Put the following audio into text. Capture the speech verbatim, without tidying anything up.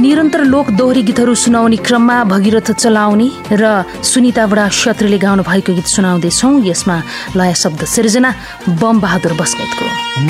निरन्तर लोक दोहोरी गीतहरू सुनाउने क्रममा भगीरथ चलाउने र सुनिता बडा क्षत्रिले गाउनु भएको गीत सुनाउँदैछौँ। यसमा लय शब्द सिर्जना बम बहादुर बस्नेतको।